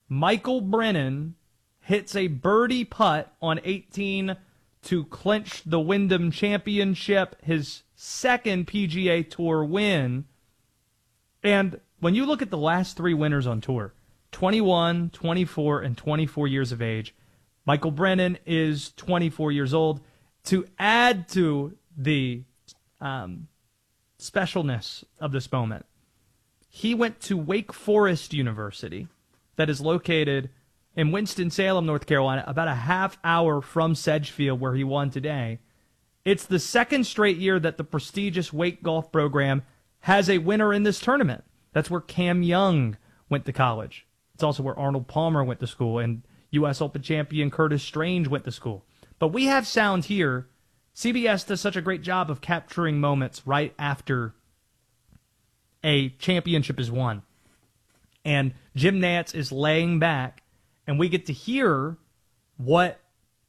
Michael Brennan hits a birdie putt on 18 to clinch the Wyndham Championship, his second PGA Tour win. And when you look at the last three winners on tour, 21, 24, and 24 years of age, Michael Brennan is 24 years old. To add to the specialness of this moment, he went to Wake Forest University, that is located in Winston-Salem, North Carolina, about a half hour from Sedgefield, where he won today. It's the second straight year that the prestigious Wake golf program has a winner in this tournament. That's where Cam Young went to college. It's also where Arnold Palmer went to school, and U.S. Open champion Curtis Strange went to school. But we have sound here. CBS does such a great job of capturing moments right after a championship is won. And Jim Nantz is laying back, and we get to hear what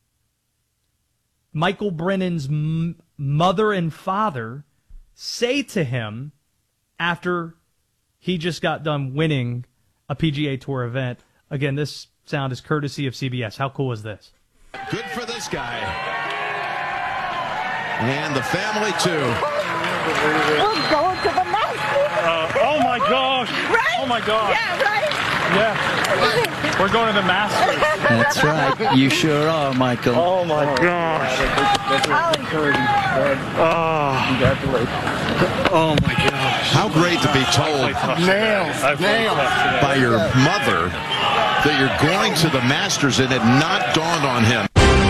Michael Brennan's mother and father say to him after he just got done winning a PGA Tour event. Again, this sound is courtesy of CBS. How cool is this? Good for this guy. And the family, too. We're going to the Masters. Oh, my gosh. Right? Oh, my gosh. Yeah, right? Yeah. We're going to the Masters. That's right. You sure are, Michael. Oh, my gosh. Oh, my gosh. How great to be told by your mother that you're going to the Masters, and it not dawned on him.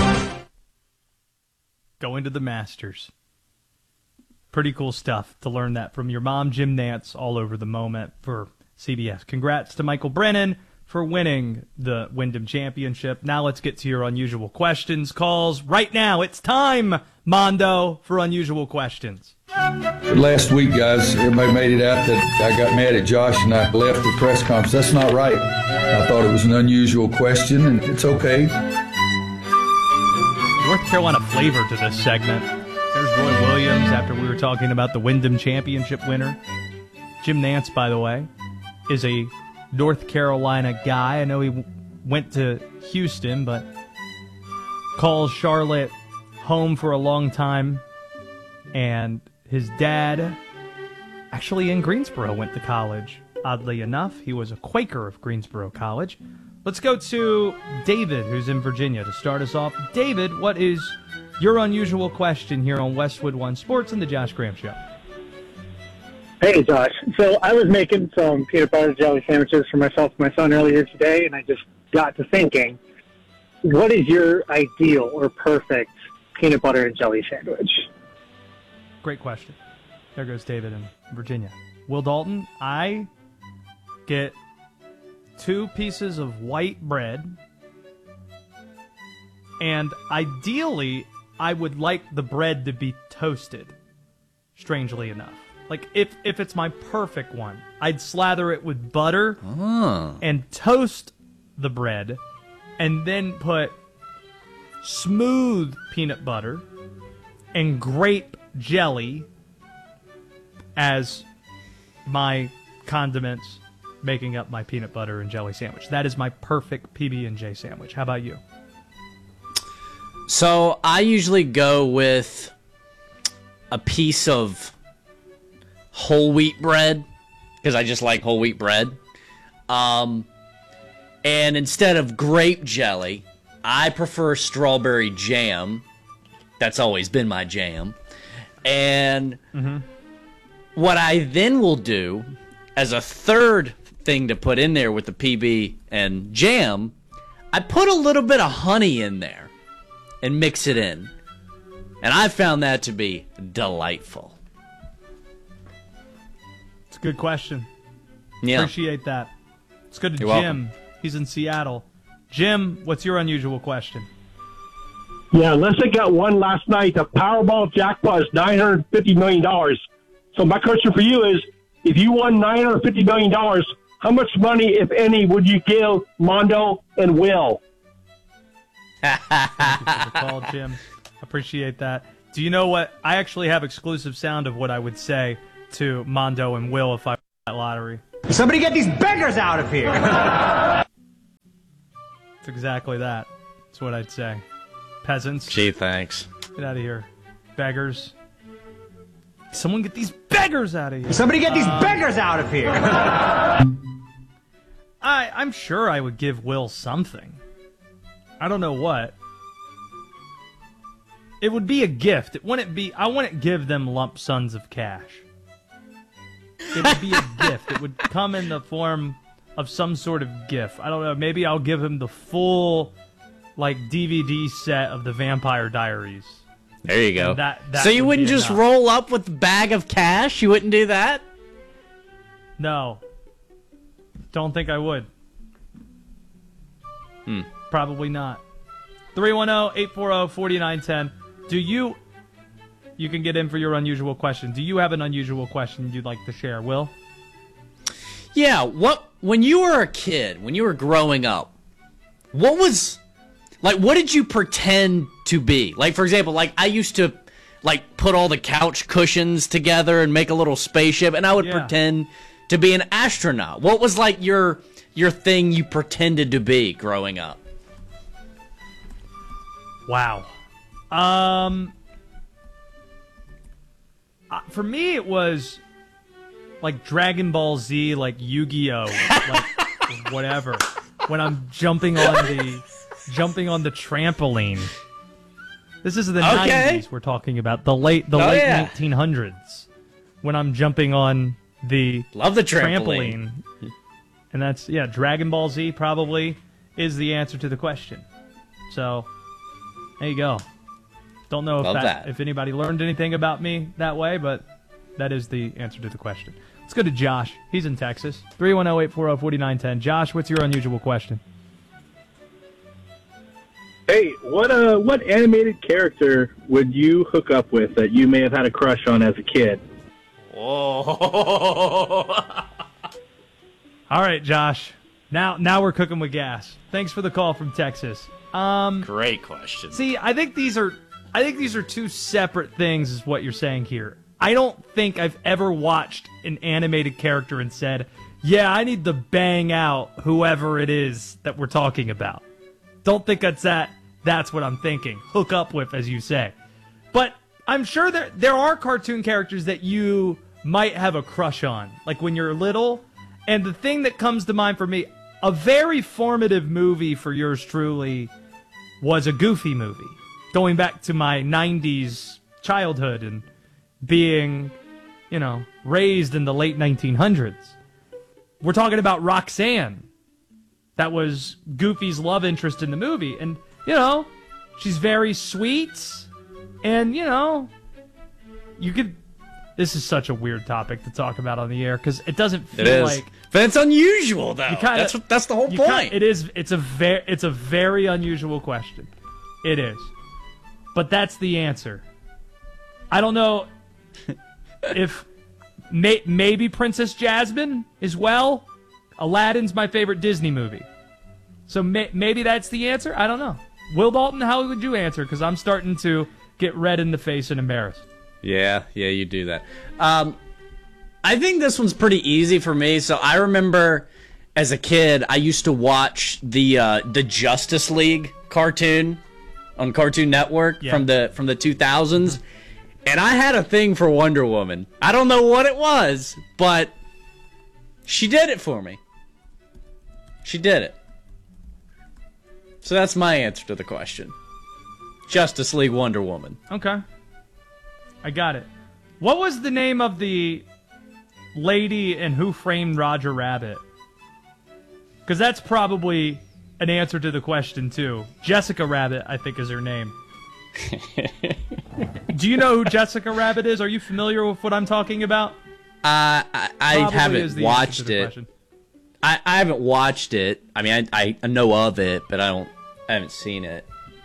Going to the Masters. Pretty cool stuff to learn that from your mom, Jim Nantz, all over the moment for CBS. Congrats to Michael Brennan for winning the Wyndham Championship. Now let's get to your unusual questions calls. Right now, it's time, Mondo, for unusual questions. Last week, guys, everybody made it out that I got mad at Josh and I left the press conference. That's not right. I thought it was an unusual question, and it's okay. North Carolina flavor to this segment. There's Roy Williams after we were talking about the Wyndham Championship winner. Jim Nantz, by the way, is a North Carolina guy. I know he went to Houston, but calls Charlotte home for a long time. And his dad, actually in Greensboro, went to college. Oddly enough, he was a Quaker of Greensboro College. Let's go to David, who's in Virginia, to start us off. David, what is your unusual question here on Westwood One Sports and the Josh Graham Show? Hey, Josh. So I was making some peanut butter jelly sandwiches for myself and my son earlier today, and I just got to thinking, what is your ideal or perfect peanut butter and jelly sandwich? Great question. There goes David in Virginia. Will Dalton, I get 2 pieces of white bread, and ideally, I would like the bread to be toasted, strangely enough. Like, if it's my perfect one, I'd slather it with butter and toast the bread, and then put smooth peanut butter and grape jelly as my condiments, making up my peanut butter and jelly sandwich. That is my perfect PB&J sandwich. How about you? So I usually go with a piece of whole wheat bread because I just like whole wheat bread. And instead of grape jelly, I prefer strawberry jam. That's always been my jam. And what I then will do as a third thing to put in there with the PB and jam, I put a little bit of honey in there and mix it in. And I found that to be delightful. It's a good question. Yeah. Appreciate that. Let's go to You're Jim. welcome. He's in Seattle. Jim, what's your unusual question? Yeah, Leslie got one last night. The Powerball jackpot is $950 million. So my question for you is, if you won $950 million, how much money, if any, would you give Mondo and Will? Thank you for the call, Jim. Appreciate that. Do you know what? I actually have exclusive sound of what I would say to Mondo and Will if I won that lottery. Somebody get these beggars out of here! It's exactly that. That's what I'd say. Peasants. Gee, thanks. Get out of here. Beggars. Someone get these beggars out of here. Somebody get these beggars out of here. I'm sure I would give Will something. I don't know what. It would be a gift. It wouldn't be. I wouldn't give them lump sums of cash. It would be a gift. It would come in the form of some sort of gift. I don't know. Maybe I'll give him the full, DVD set of the Vampire Diaries. There you go. That so you wouldn't just roll up with a bag of cash? You wouldn't do that? No. Don't think I would. Probably not. 310-840-4910. You can get in for your unusual question. Do you have an unusual question you'd like to share, Will? Yeah, when you were a kid, when you were growing up, what did you pretend to be? For example, I used to, put all the couch cushions together and make a little spaceship, and I would pretend to be an astronaut. What was, your thing you pretended to be growing up? Wow. For me, it was Dragon Ball Z, Yu-Gi-Oh, whatever. When I'm jumping on the trampoline. This is the 90s we're talking about, the late 1900s. When I'm jumping on the love the trampoline. And that's Dragon Ball Z probably is the answer to the question. So there you go. Don't know if anybody learned anything about me that way, but that is the answer to the question. Let's go to Josh. He's in Texas. 310-840-4910. Josh, what's your unusual question? Hey, what animated character would you hook up with that you may have had a crush on as a kid? Whoa. All right, Josh. Now we're cooking with gas. Thanks for the call from Texas. Great question. See, I think these are two separate things is what you're saying here. I don't think I've ever watched an animated character and said, yeah, I need to bang out whoever it is that we're talking about. Don't think that's what I'm thinking. Hook up with, as you say. But I'm sure there are cartoon characters that you might have a crush on, when you're little. And the thing that comes to mind for me, a very formative movie for yours truly was a Goofy movie. Going back to my 90s childhood and being, raised in the late 1900s. We're talking about Roxanne. That was Goofy's love interest in the movie. And, she's very sweet. And, you could... This is such a weird topic to talk about on the air because it doesn't feel like... But it's unusual, though. That's the whole point. It is. It's a very unusual question. It is. But that's the answer. I don't know if... maybe Princess Jasmine as well. Aladdin's my favorite Disney movie. So maybe that's the answer? I don't know. Will Dalton, how would you answer? Because I'm starting to get red in the face and embarrassed. Yeah, you do that. I think this one's pretty easy for me. So I remember as a kid, I used to watch the Justice League cartoon on Cartoon Network from the 2000s. And I had a thing for Wonder Woman. I don't know what it was, but she did it for me. She did it. So that's my answer to the question. Justice League Wonder Woman. Okay. I got it. What was the name of the lady in Who Framed Roger Rabbit? Because that's probably an answer to the question, too. Jessica Rabbit, I think, is her name. Do you know who Jessica Rabbit is? Are you familiar with what I'm talking about? I haven't watched it. I haven't watched it. I mean, I know of it, but I haven't seen it.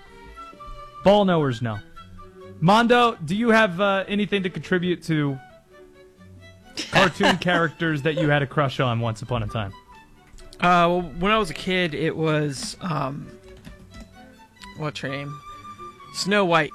Ball knowers know. Mondo, do you have anything to contribute to cartoon characters that you had a crush on once upon a time? When I was a kid, it was what's her name? Snow White.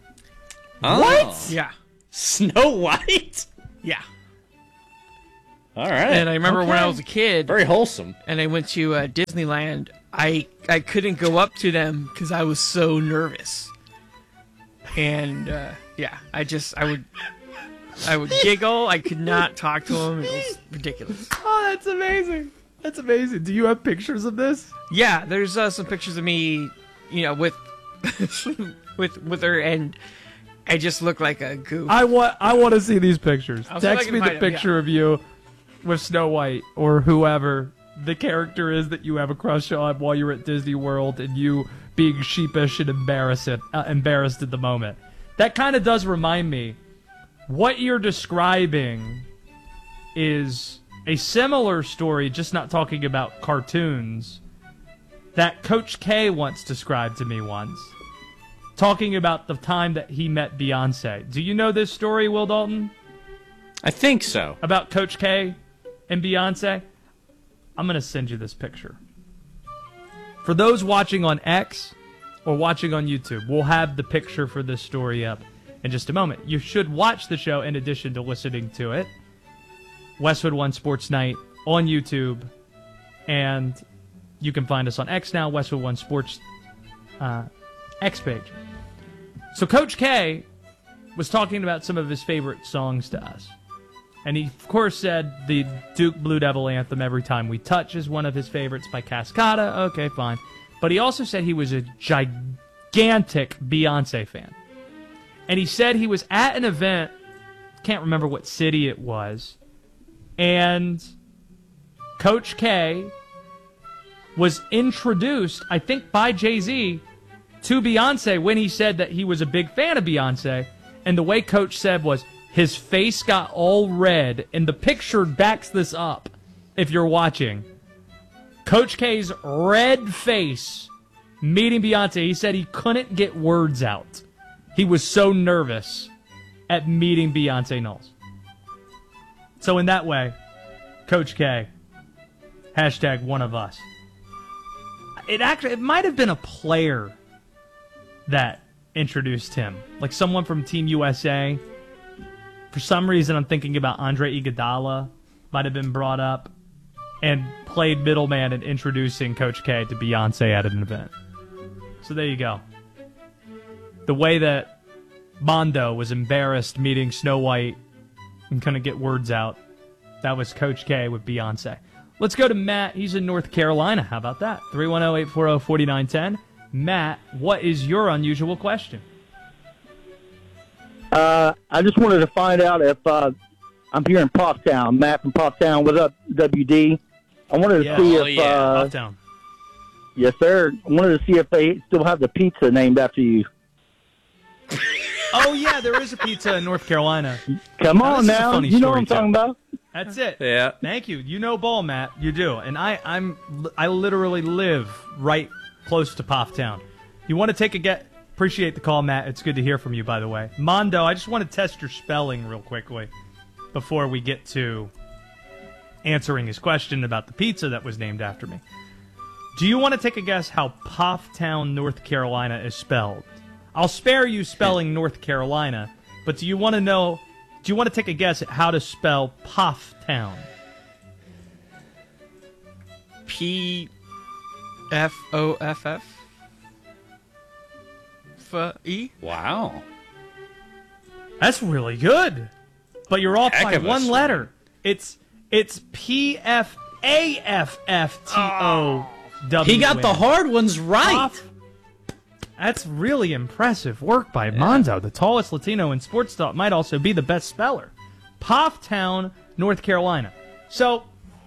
Oh. What? Yeah. Snow White? Yeah. All right. And I remember when I was a kid. Very wholesome. And I went to Disneyland. I couldn't go up to them because I was so nervous. And I would giggle. I could not talk to them. It was ridiculous. Oh, that's amazing. That's amazing. Do you have pictures of this? Yeah, there's some pictures of me, with with her, and I just look like a goof. I want to see these pictures. I'll see if I Text can me the find 'em, picture of you with Snow White or whoever the character is that you have a crush on while you're at Disney World and you being sheepish and embarrassed at the moment. That kind of does remind me, what you're describing is a similar story, just not talking about cartoons, that Coach K once described to me once, talking about the time that he met Beyonce. Do you know this story, Will Dalton? I think so. About Coach K and Beyonce? I'm going to send you this picture. For those watching on X or watching on YouTube, we'll have the picture for this story up in just a moment. You should watch the show in addition to listening to it. Westwood One Sports Night on YouTube, and you can find us on X now, Westwood One Sports X page. So Coach K was talking about some of his favorite songs to us. And he, of course, said the Duke Blue Devil anthem, Every Time We Touch, is one of his favorites by Cascada. Okay, fine. But he also said he was a gigantic Beyonce fan. And he said he was at an event, can't remember what city it was, and Coach K was introduced, I think by Jay-Z, to Beyonce when he said that he was a big fan of Beyonce. And the way Coach said was, his face got all red, and the picture backs this up, if you're watching. Coach K's red face meeting Beyonce, he said he couldn't get words out. He was so nervous at meeting Beyonce Knowles. So in that way, Coach K, hashtag one of us. It might have been a player that introduced him. Like someone from Team USA. For some reason, I'm thinking about Andre Iguodala might have been brought up and played middleman in introducing Coach K to Beyonce at an event. So there you go. The way that Mondo was embarrassed meeting Snow White and couldn't get words out, that was Coach K with Beyonce. Let's go to Matt. He's in North Carolina. How about that? 310-840-4910. Matt, what is your unusual question? I just wanted to find out if I'm here in Poptown. Matt from Poptown. What's up, WD? I wanted to see if Poptown. Yes, sir. I wanted to see if they still have the pizza named after you. Oh, yeah, there is a pizza in North Carolina. Come on now. You know what I'm talking about? That's it. Yeah. Thank you. You know ball, Matt. You do. And I literally live right close to Poptown. You want to take a get? Appreciate the call, Matt. It's good to hear from you, by the way. Mondo, I just want to test your spelling real quickly before we get to answering his question about the pizza that was named after me. Do you want to take a guess how Poptown, North Carolina is spelled? I'll spare you spelling North Carolina, but do you want to take a guess at how to spell Poptown? P-F-O-F-F-E? Wow. That's really good. But you're off by Heck of a one swing. letter. It's P-F-A-F-F-T-O-W. He got the hard ones right. That's really impressive work by Mondo, the tallest Latino in sports talk, might also be the best speller. Poptown, North Carolina. So,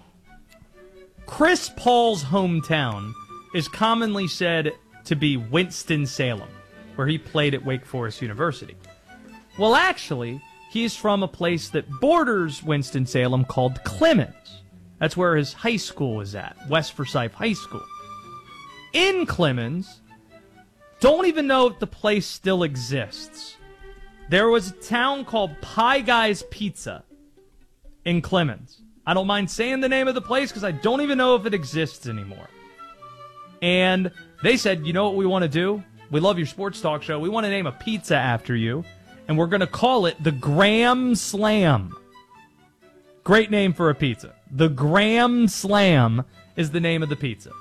Chris Paul's hometown is commonly said to be Winston-Salem, where he played at Wake Forest University. Well, actually, he's from a place that borders Winston-Salem called Clemens. That's where his high school is at, West Forsyth High School. In Clemens, don't even know if the place still exists. There was a town called Pie Guy's Pizza in Clemens. I don't mind saying the name of the place because I don't even know if it exists anymore. And they said, you know what we want to do? We love your sports talk show. We want to name a pizza after you, and we're going to call it the Graham Slam. Great name for a pizza. The Graham Slam is the name of the pizza.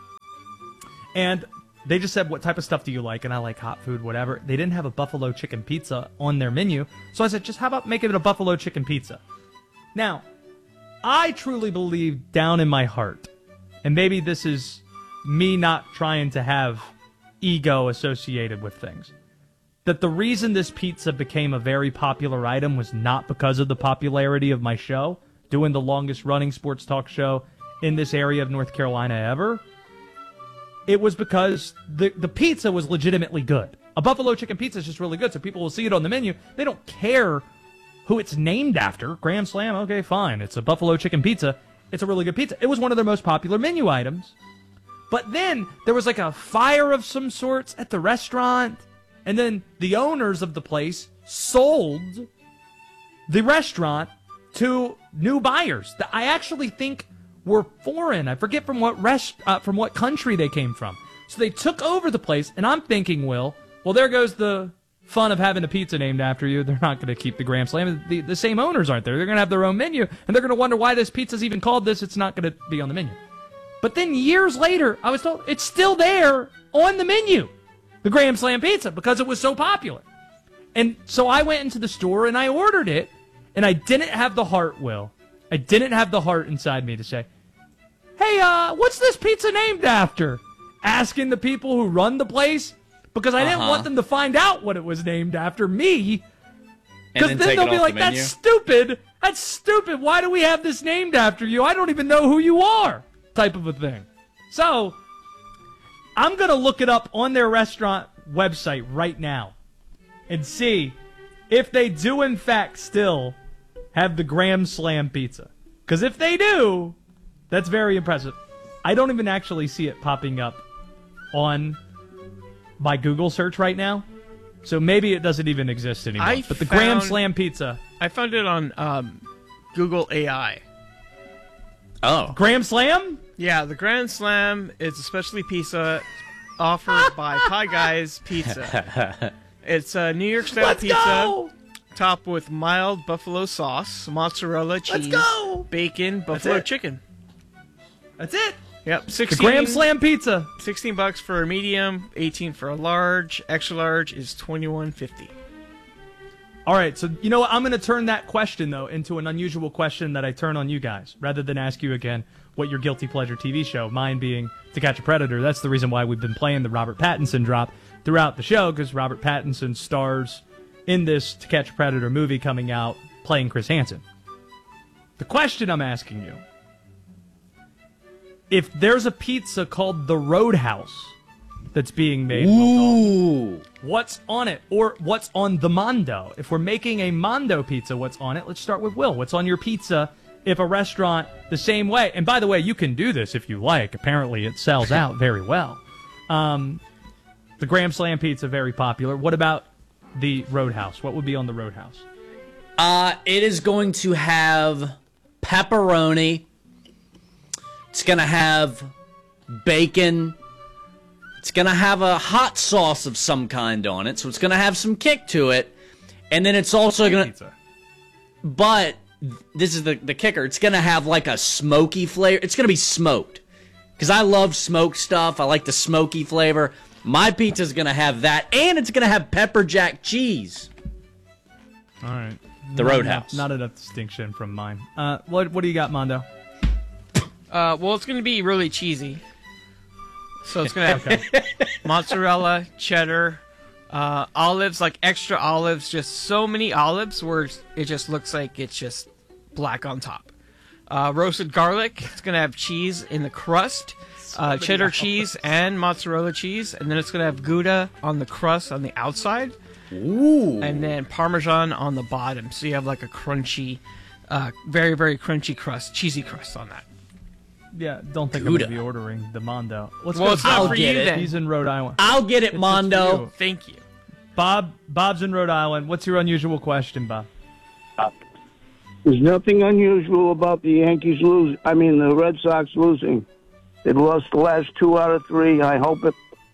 And they just said, what type of stuff do you like? And I like hot food, whatever. They didn't have a buffalo chicken pizza on their menu. So I said, just how about making it a buffalo chicken pizza? Now, I truly believe down in my heart, and maybe this is me not trying to have ego associated with things, that the reason this pizza became a very popular item was not because of the popularity of my show, doing the longest running sports talk show in this area of North Carolina ever. It was because the pizza was legitimately good. A buffalo chicken pizza is just really good, so people will see it on the menu. They don't care who it's named after. Graham Slam, okay, fine. It's a buffalo chicken pizza. It's a really good pizza. It was one of their most popular menu items. But then there was like a fire of some sorts at the restaurant, and then the owners of the place sold the restaurant to new buyers that I actually think were foreign. I forget from what country they came from. So they took over the place, and I'm thinking, well, there goes the fun of having a pizza named after you. They're not going to keep the Graham Slam. The same owners aren't there. They're going to have their own menu, and they're going to wonder why this pizza's even called this. It's not going to be on the menu. But then years later, I was told it's still there on the menu, the Graham Slam pizza, because it was so popular. And so I went into the store, and I ordered it, and I didn't have the heart, Will. I didn't have the heart inside me to say, hey, what's this pizza named after? Asking the people who run the place, because I didn't want them to find out what it was named after me. Because then they'll be like, that's stupid. That's stupid. Why do we have this named after you? I don't even know who you are. Type of a thing. So, I'm going to look it up on their restaurant website right now and see if they do in fact still have the Graham Slam pizza. Because if they do, that's very impressive. I don't even actually see it popping up on my Google search right now. So maybe it doesn't even exist anymore. But the Graham Slam pizza. I found it on Google AI. Oh. Graham Slam? Yeah, the Graham Slam is a specialty pizza offered by Pie Guys Pizza. It's a New York style pizza topped with mild buffalo sauce, mozzarella, cheese, bacon, buffalo chicken. That's it. Yep, the Graham Slam pizza. $16 for a medium, $18 for a large. Extra large is $21.50. All right, so you know what? I'm going to turn that question, though, into an unusual question that I turn on you guys, rather than ask you again what your guilty pleasure TV show, mine being To Catch a Predator. That's the reason why we've been playing the Robert Pattinson drop throughout the show, because Robert Pattinson stars in this To Catch a Predator movie coming out playing Chris Hansen. The question I'm asking you, if there's a pizza called the Roadhouse that's being made, Ooh. What's on it? Or what's on the Mondo? If we're making a Mondo pizza, what's on it? Let's start with Will. What's on your pizza if a restaurant the same way? And by the way, you can do this if you like. Apparently it sells out very well. The Graham Slam pizza, very popular. What about the Roadhouse? What would be on the Roadhouse? It is going to have pepperoni. It's going to have bacon. It's going to have a hot sauce of some kind on it, so it's going to have some kick to it. And then it's also going to... But this is the kicker. It's going to have like a smoky flavor. It's going to be smoked. Because I love smoked stuff. I like the smoky flavor. My pizza's going to have that, and it's going to have pepper jack cheese. All right. The Roadhouse. Not enough distinction from mine. What do you got, Mondo? Well, it's going to be really cheesy. So it's going to have mozzarella, cheddar, olives, like extra olives, just so many olives where it just looks like it's just black on top. Roasted garlic, it's going to have cheese in the crust, cheddar cheese and mozzarella cheese, and then it's going to have Gouda on the crust on the outside. Ooh. And then Parmesan on the bottom, so you have like a crunchy, very, very crunchy crust, cheesy crust on that. Yeah, don't think I'm going to be ordering the Mondo. It's not for you then. He's in Rhode Island. I'll get it, Mondo. Thank you. Bob's in Rhode Island. What's your unusual question, Bob? There's nothing unusual about the Yankees the Red Sox losing. They lost the last 2 out of 3. I hope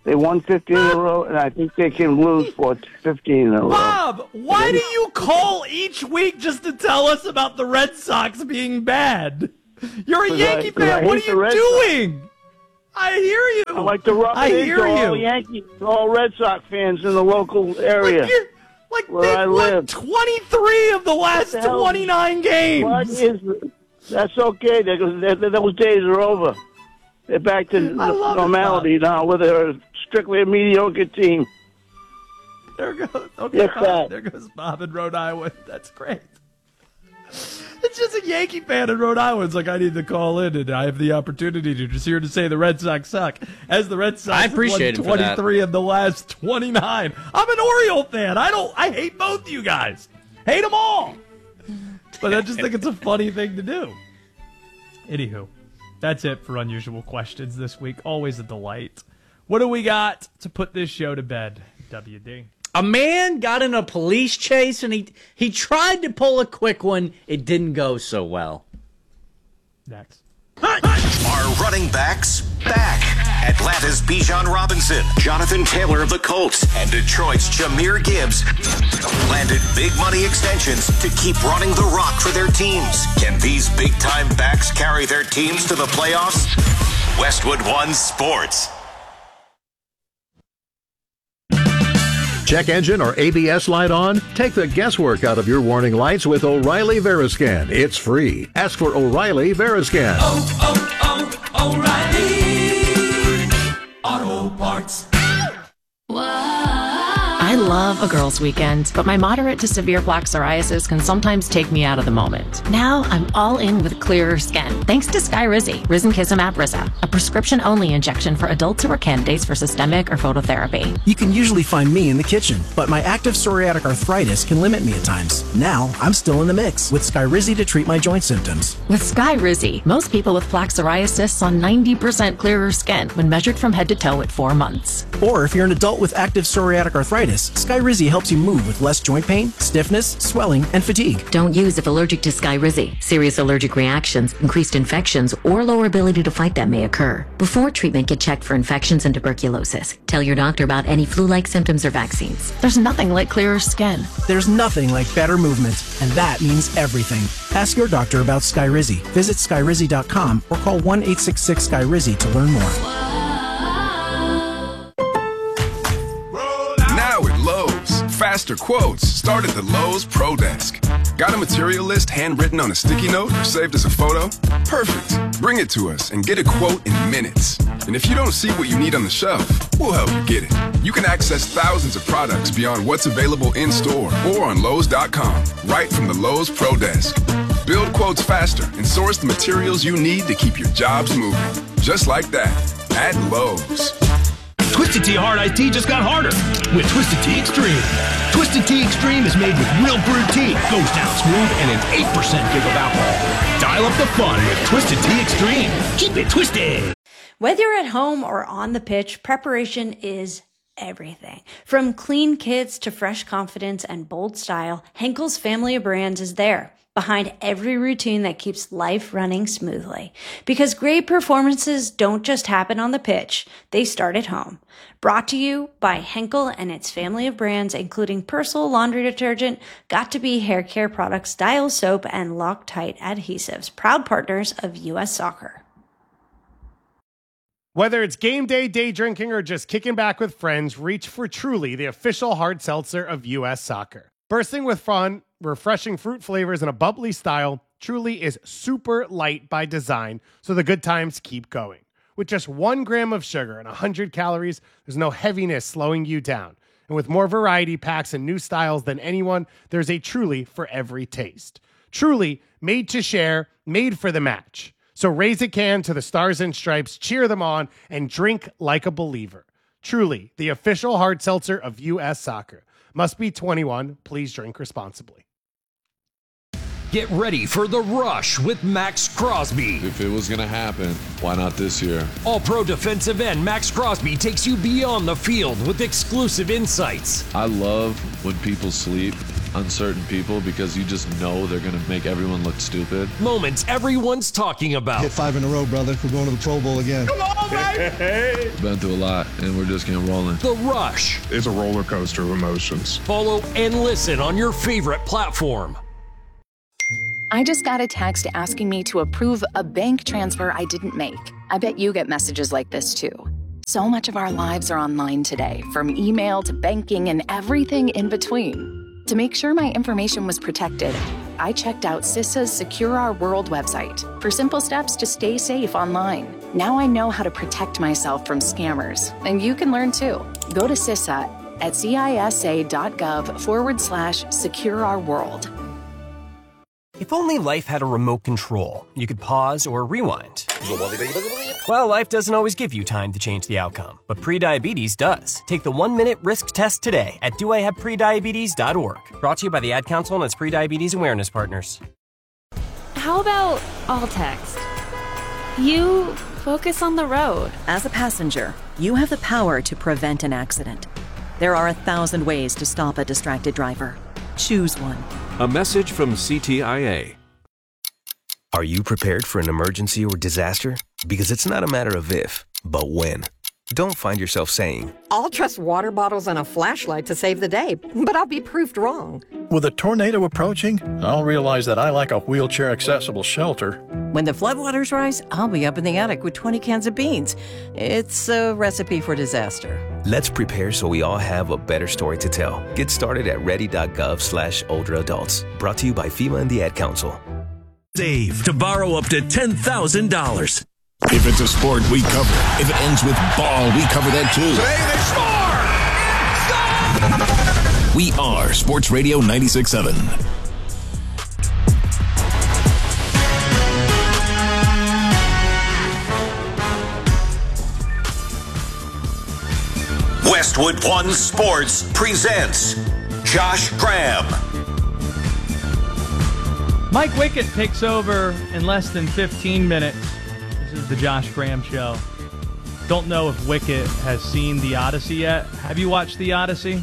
They won 15 in a row, and I think they can lose for 15 in a row. Bob, why do you call each week just to tell us about the Red Sox being bad? You're a Yankee fan. What are you doing? I hear you. I like to rub it into all Yankees, all Red Sox fans in the local area. Where I live. 23 of the last 29 games. That's okay. Those days are over. They're back to normality now, where they're strictly a mediocre team. There goes. Okay, there goes Bob in Rhode Island. That's great. It's just a Yankee fan in Rhode Island. It's like, I need to call in, and I have the opportunity to just here to say the Red Sox suck. As the Red Sox have won 23 of the last 29. I'm an Oriole fan. I hate both you guys. Hate them all. But I just think it's a funny thing to do. Anywho, that's it for Unusual Questions this week. Always a delight. What do we got to put this show to bed, WD? A man got in a police chase, and he tried to pull a quick one. It didn't go so well. Next. Are running backs back? Atlanta's Bijan Robinson, Jonathan Taylor of the Colts, and Detroit's Jahmyr Gibbs landed big money extensions to keep running the rock for their teams. Can these big-time backs carry their teams to the playoffs? Westwood One Sports. Check engine or ABS light on? Take the guesswork out of your warning lights with O'Reilly Veriscan. It's free. Ask for O'Reilly Veriscan. O'Reilly Auto Parts. I love a girls' weekend, but my moderate to severe plaque psoriasis can sometimes take me out of the moment. Now I'm all in with clearer skin, thanks to Skyrizi, Risankizumab Riza, a prescription-only injection for adults who are candidates for systemic or phototherapy. You can usually find me in the kitchen, but my active psoriatic arthritis can limit me at times. Now I'm still in the mix with Skyrizi to treat my joint symptoms. With Skyrizi, most people with plaque psoriasis saw 90% clearer skin when measured from head to toe at 4 months. Or if you're an adult with active psoriatic arthritis, Skyrizi helps you move with less joint pain, stiffness, swelling, and fatigue. Don't use if allergic to Skyrizi. Serious allergic reactions, increased infections, or lower ability to fight them may occur. Before treatment, get checked for infections and tuberculosis. Tell your doctor about any flu-like symptoms or vaccines. There's nothing like clearer skin. There's nothing like better movement, and that means everything. Ask your doctor about Skyrizi. Visit Skyrizi.com or call 1-866-SKYRIZI to learn more. Faster quotes start at the Lowe's Pro Desk. Got a material list handwritten on a sticky note or saved as a photo? Perfect. Bring it to us and get a quote in minutes. And if you don't see what you need on the shelf, we'll help you get it. You can access thousands of products beyond what's available in store or on Lowe's.com, right from the Lowe's Pro Desk. Build quotes faster and source the materials you need to keep your jobs moving. Just like that, at Lowe's. Twisted Tea Hard Iced Tea just got harder with Twisted Tea Extreme. Twisted Tea Extreme is made with real brewed tea, goes down smooth, and an 8% give of alcohol. Dial up the fun with Twisted Tea Extreme. Keep it twisted. Whether you're at home or on the pitch, preparation is everything. From clean kits to fresh confidence and bold style, Henkel's family of brands is there, behind every routine that keeps life running smoothly. Because great performances don't just happen on the pitch, they start at home. Brought to you by Henkel and its family of brands, including Persil laundry detergent, Got2b hair care products, Dial soap, and Loctite adhesives, proud partners of U.S. Soccer. Whether it's game day, day drinking, or just kicking back with friends, reach for Truly, the official hard seltzer of U.S. Soccer. Bursting with fun, refreshing fruit flavors, and a bubbly style, Truly is super light by design, so the good times keep going. With just 1 gram of sugar and 100 calories, there's no heaviness slowing you down. And with more variety packs and new styles than anyone, there's a Truly for every taste. Truly, made to share, made for the match. So raise a can to the Stars and Stripes, cheer them on, and drink like a believer. Truly, the official hard seltzer of U.S. Soccer. Must be 21. Please drink responsibly. Get ready for the rush with Max Crosby. If it was going to happen, why not this year? All-Pro defensive end Max Crosby takes you beyond the field with exclusive insights. I love when people sleep uncertain people because you just know they're going to make everyone look stupid. Moments everyone's talking about. Hit 5 in a row, brother. We're going to the Pro Bowl again. Come on, baby! Been through a lot, and we're just getting rolling. The Rush. It's a roller coaster of emotions. Follow and listen on your favorite platform. I just got a text asking me to approve a bank transfer I didn't make. I bet you get messages like this too. So much of our lives are online today, from email to banking and everything in between. To make sure my information was protected, I checked out CISA's Secure Our World website for simple steps to stay safe online. Now I know how to protect myself from scammers, and you can learn too. Go to CISA at cisa.gov/Secure Our World. If only life had a remote control, you could pause or rewind. Well, life doesn't always give you time to change the outcome, but prediabetes does. Take the 1-minute risk test today at doihaveprediabetes.org. Brought to you by the Ad Council and its prediabetes awareness partners. How about all text? You focus on the road. As a passenger, you have the power to prevent an accident. There are 1,000 ways to stop a distracted driver. Choose one. A message from CTIA. Are you prepared for an emergency or disaster? Because it's not a matter of if, but when. Don't find yourself saying, I'll trust water bottles and a flashlight to save the day, but I'll be proved wrong. With a tornado approaching, I'll realize that I like a wheelchair-accessible shelter. When the floodwaters rise, I'll be up in the attic with 20 cans of beans. It's a recipe for disaster. Let's prepare so we all have a better story to tell. Get started at ready.gov/older adults. Brought to you by FEMA and the Ad Council. Save to borrow up to $10,000. If it's a sport, we cover it. If it ends with ball, we cover that too. We are Sports Radio 96.7. Westwood One Sports presents Josh Graham. Mike Wickett takes over in less than 15 minutes. This is the Josh Graham Show. Don't know if Wickett has seen The Odyssey yet. Have you watched The Odyssey?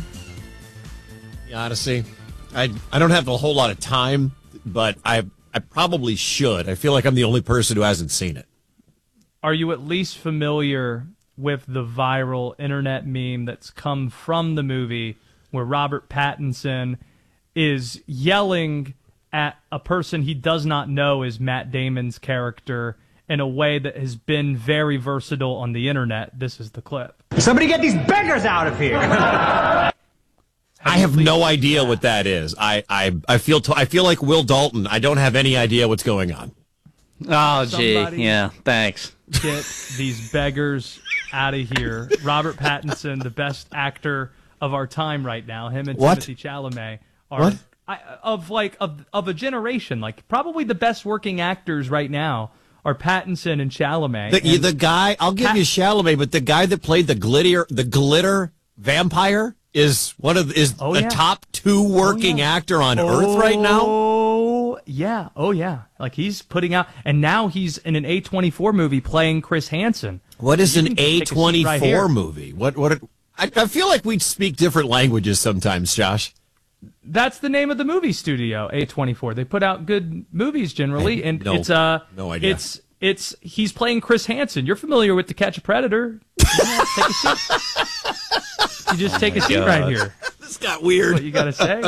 The Odyssey? I don't have a whole lot of time, but I probably should. I feel like I'm the only person who hasn't seen it. Are you at least familiar with the viral internet meme that's come from the movie where Robert Pattinson is yelling at a person he does not know is Matt Damon's character in a way that has been very versatile on the internet? This is the clip. Somebody get these beggars out of here! I have no idea what that is. I feel like Will Dalton. I don't have any idea what's going on. Oh, gee. Somebody Yeah, thanks. Get these beggars out of here. Robert Pattinson, the best actor of our time right now, him and What? Timothée Chalamet are of a generation. Like probably the best working actors right now are Pattinson and Chalamet. The guy, I'll give you Chalamet, but the guy that played the glitter vampire is a top 2 working actor on Earth right now. Oh yeah. Like he's putting out, and now he's in an A24 movie playing Chris Hansen. What is an take a seat right here. A24 movie? I feel like we speak different languages sometimes, Josh. That's the name of the movie studio, A24. They put out good movies generally, and no idea. He's playing Chris Hansen. You're familiar with To Catch a Predator? Yeah, take a seat. You just take a seat right here. This got weird. What you got to say?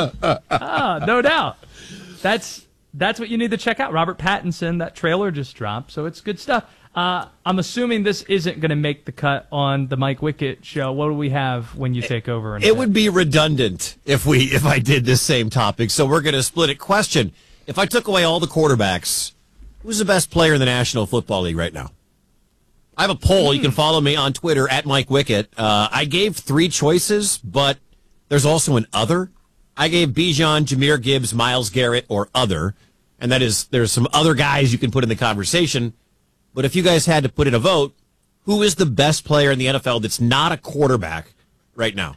No doubt. That's what you need to check out. Robert Pattinson. That trailer just dropped, so it's good stuff. I'm assuming this isn't going to make the cut on the Mike Wickett show. What do we have when you take over? It would be redundant if I did this same topic, so we're going to split it. Question: if I took away all the quarterbacks, who's the best player in the National Football League right now? I have a poll. You can follow me on Twitter at Mike Wickett. I gave 3 choices, but there's also an other. I gave Bijan, Jahmyr Gibbs, Myles Garrett, or other, and there's some other guys you can put in the conversation. But if you guys had to put in a vote, who is the best player in the NFL that's not a quarterback right now?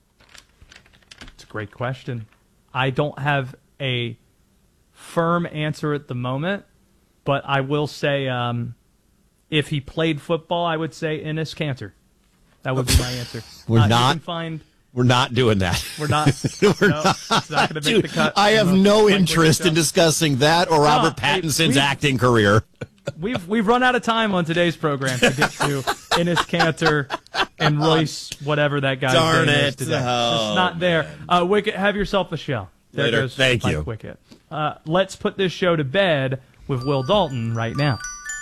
It's a great question. I don't have a firm answer at the moment, but I will say if he played football, I would say Enes Kanter. That would be my answer. We're not. You can find We're not doing that. We're not. We're no, it's not going to make Dude, the cut. I have no interest in discussing that or Robert Pattinson's acting career. We've run out of time on today's program to get to Enes Kanter and Royce, whatever that guy's Darn name it. is today. Oh. It's not there. Wicket, have yourself a show. There Later. goes Thank Mike you. Wicket. Let's put this show to bed with Will Dalton right now.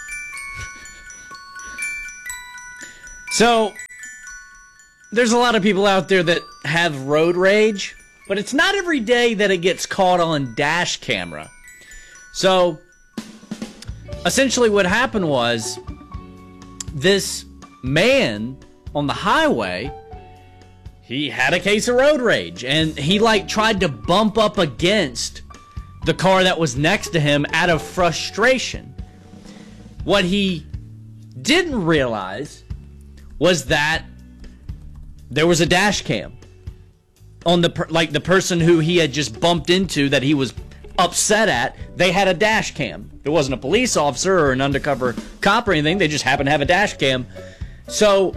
So, there's a lot of people out there that have road rage, but it's not every day that it gets caught on dash camera. So, essentially what happened was, this man on the highway, he had a case of road rage, and he tried to bump up against the car that was next to him out of frustration. What he didn't realize was that there was a dash cam on the person who he had just bumped into that he was upset at. They had a dash cam. There wasn't a police officer or an undercover cop or anything. They just happened to have a dash cam. So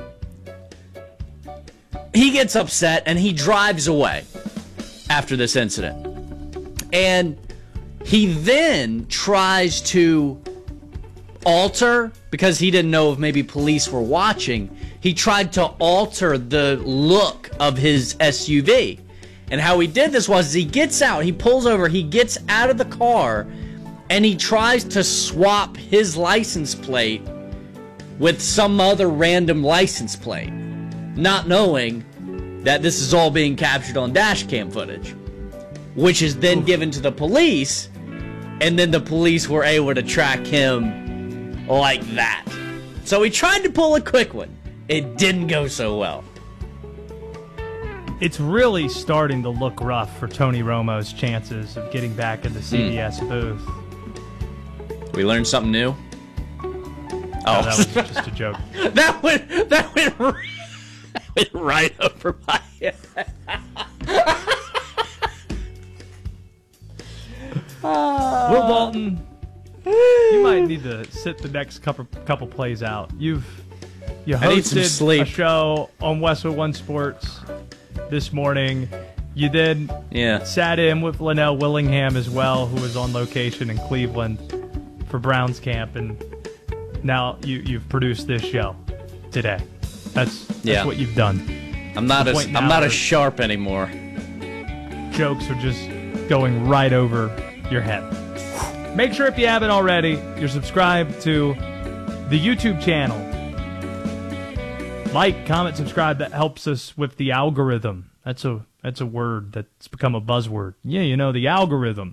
he gets upset and he drives away after this incident. And he then tries to alter, because he didn't know if maybe police were watching, he tried to alter the look of his SUV. And how he did this was he gets out, he pulls over, he gets out of the car, and he tries to swap his license plate with some other random license plate, not knowing that this is all being captured on dash cam footage, which is then given to the police, and then the police were able to track him like that. So he tried to pull a quick one. It didn't go so well. It's really starting to look rough for Tony Romo's chances of getting back in the CBS booth. We learned something new? Oh, that was just a joke. that went right over my head. Will Dalton, you might need to sit the next couple plays out. You hosted a show on Westwood One Sports this morning. You then sat in with Linnell Willingham as well, who was on location in Cleveland for Browns camp, and now you've produced this show today. That's what you've done. I'm not as sharp anymore. Jokes are just going right over your head. Make sure, if you haven't already, you're subscribed to the YouTube channel. Like, comment, subscribe. That helps us with the algorithm. That's a word that's become a buzzword. Yeah, you know, the algorithm.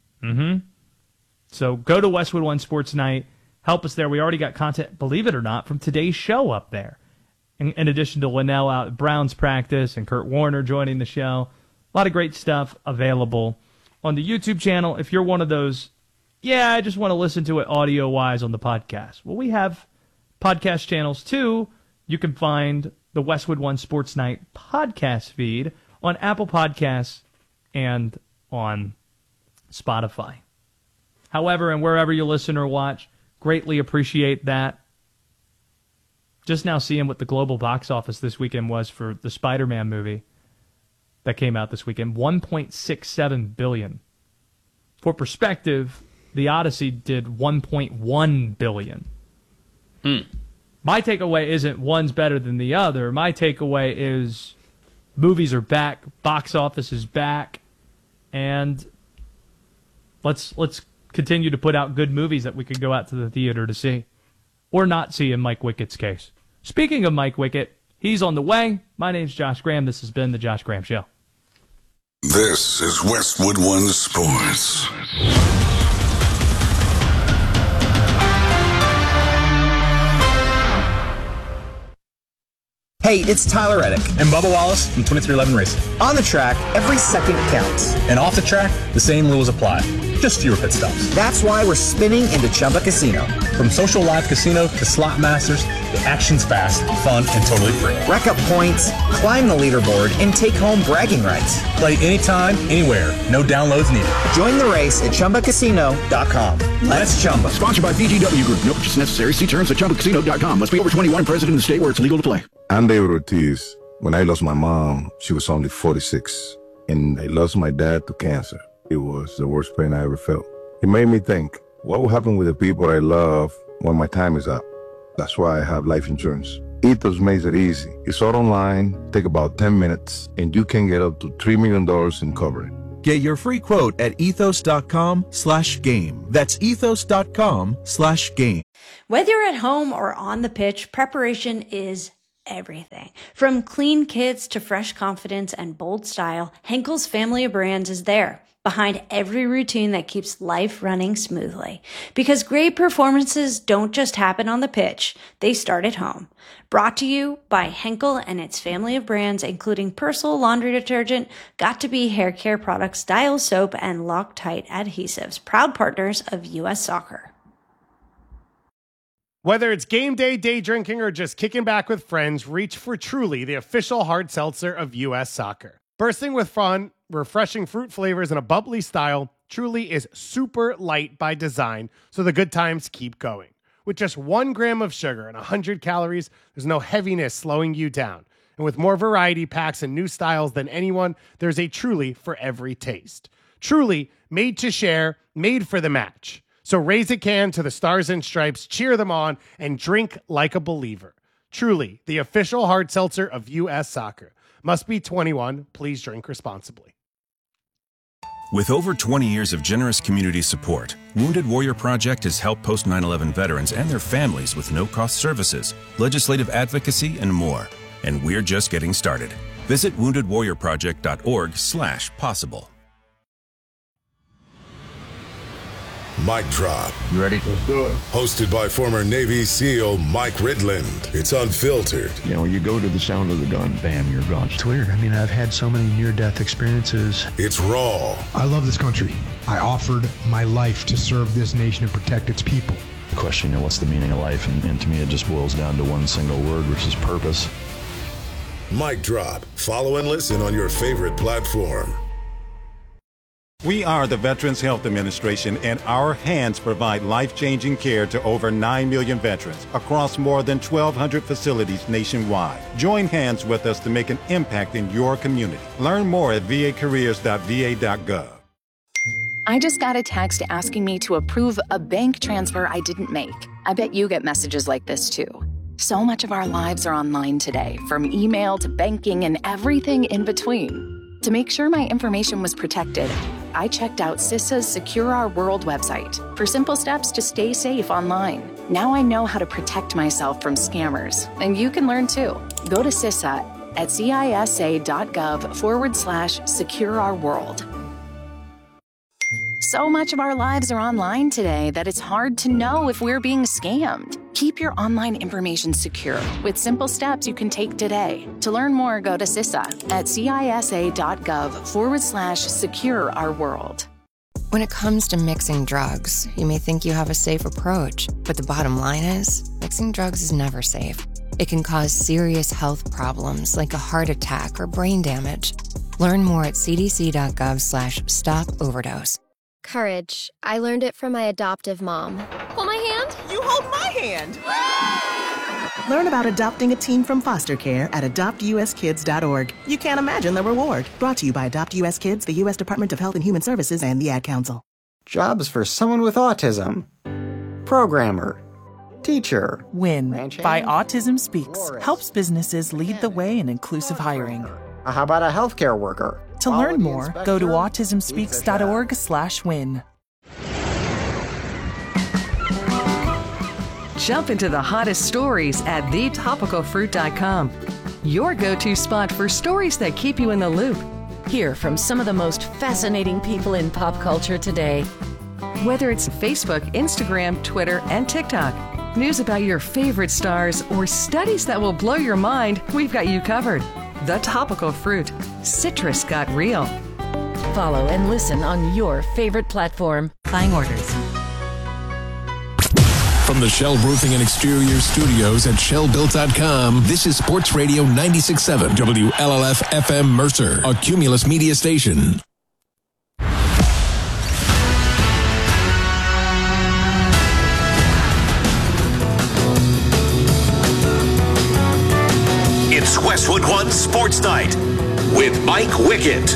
So go to Westwood One Sports Night. Help us there. We already got content, believe it or not, from today's show up there. In addition to Linnell out at Browns practice and Kurt Warner joining the show. A lot of great stuff available on the YouTube channel. If you're one of those, I just want to listen to it audio-wise on the podcast. Well, we have podcast channels too. You can find the Westwood One Sports Night podcast feed on Apple Podcasts and on Spotify. However, and wherever you listen or watch, greatly appreciate that. Just now seeing what the global box office this weekend was for the Spider-Man movie that came out this weekend, $1.67 billion. For perspective, The Odyssey did $1.1 billion. My takeaway isn't one's better than the other. My takeaway is movies are back, box office is back, and let's continue to put out good movies that we could go out to the theater to see, or not see in Mike Wickett's case. Speaking of Mike Wickett, he's on the way. My name's Josh Graham. This has been The Josh Graham Show. This is Westwood One Sports. Hey, it's Tyler Reddick. And Bubba Wallace from 2311 Racing. On the track, every second counts. And off the track, the same rules apply. Just fewer pit stops. That's why we're spinning into Chumba Casino. From social live casino to slot masters, the action's fast, fun, and totally free. Rack up points, climb the leaderboard, and take home bragging rights. Play anytime, anywhere. No downloads needed. Join the race at ChumbaCasino.com. Let's Chumba. Sponsored by VGW Group. No purchase necessary. See terms at ChumbaCasino.com. Must be over 21 and present in the state where it's legal to play. I'm David Ortiz. When I lost my mom, she was only 46. And I lost my dad to cancer. It was the worst pain I ever felt. It made me think, what will happen with the people I love when my time is up? That's why I have life insurance. Ethos makes it easy. It's all online, take about 10 minutes, and you can get up to $3 million in coverage. Get your free quote at ethos.com/game. That's ethos.com/game. Whether you're at home or on the pitch, preparation is everything. From clean kits to fresh confidence and bold style, Henkel's family of brands is there, behind every routine that keeps life running smoothly. Because great performances don't just happen on the pitch, they start at home. Brought to you by Henkel and its family of brands, including Persil laundry detergent, Got2b hair care products, Dial soap, and Loctite adhesives, proud partners of U.S. Soccer. Whether it's game day, day drinking, or just kicking back with friends, reach for Truly, the official hard seltzer of U.S. Soccer. Bursting with fun, refreshing fruit flavors, and a bubbly style, Truly is super light by design, so the good times keep going. With just 1 gram of sugar and 100 calories, there's no heaviness slowing you down. And with more variety packs and new styles than anyone, there's a Truly for every taste. Truly, made to share, made for the match. So raise a can to the Stars and Stripes, cheer them on, and drink like a believer. Truly, the official hard seltzer of U.S. Soccer. Must be 21. Please drink responsibly. With over 20 years of generous community support, Wounded Warrior Project has helped post 9/11 veterans and their families with no-cost services, legislative advocacy, and more. And we're just getting started. Visit woundedwarriorproject.org/possible. Mic Drop. You ready? Let's do it. Hosted by former Navy SEAL Mike Ridland. It's unfiltered. You know, you go to the sound of the gun, bam, you're gone. It's weird. I mean, I've had so many near-death experiences. It's raw. I love this country. I offered my life to serve this nation and protect its people. The question, what's the meaning of life? And to me, it just boils down to one single word, which is purpose. Mic Drop. Follow and listen on your favorite platform. We are the Veterans Health Administration, and our hands provide life-changing care to over 9 million veterans across more than 1,200 facilities nationwide. Join hands with us to make an impact in your community. Learn more at vacareers.va.gov. I just got a text asking me to approve a bank transfer I didn't make. I bet you get messages like this too. So much of our lives are online today, from email to banking and everything in between. To make sure my information was protected, I checked out CISA's Secure Our World website for simple steps to stay safe online. Now I know how to protect myself from scammers, and you can learn too. Go to CISA at CISA.gov/Secure Our World. So much of our lives are online today that it's hard to know if we're being scammed. Keep your online information secure with simple steps you can take today. To learn more, go to CISA at CISA.gov/Secure Our World. When it comes to mixing drugs, you may think you have a safe approach, but the bottom line is, mixing drugs is never safe. It can cause serious health problems like a heart attack or brain damage. Learn more at cdc.gov/stop-overdose. Courage. I learned it from my adoptive mom. Hold my hand. You hold my hand. Learn about adopting a teen from foster care at adoptuskids.org. You can't imagine the reward. Brought to you by Adopt US Kids, the U.S. Department of Health and Human Services, and the Ad Council. Jobs for someone with autism. Programmer. Teacher. WIN by Autism Speaks helps businesses lead the way in inclusive hiring. How about a healthcare worker? To learn more, go to autismspeaks.org/win. Jump into the hottest stories at thetopicalfruit.com. Your go-to spot for stories that keep you in the loop. Hear from some of the most fascinating people in pop culture today. Whether it's Facebook, Instagram, Twitter, and TikTok, news about your favorite stars, or studies that will blow your mind, we've got you covered. The Topical Fruit. Citrus got real. Follow and listen on your favorite platform. Buying orders. From the Shell Roofing and Exterior Studios at shellbuilt.com, this is Sports Radio 96.7 WLLF FM Mercer, a Cumulus media station. It's It's Westwood One Sports Night with Mike Wickett.